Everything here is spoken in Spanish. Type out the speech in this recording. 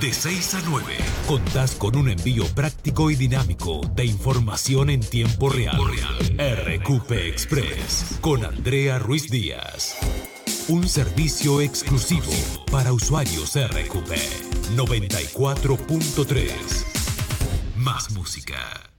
De 6 a 9, contás con un envío práctico y dinámico de información en tiempo real. RQP Express con Andrea Ruiz Díaz. Un servicio exclusivo para usuarios RQP 94.3. Más música.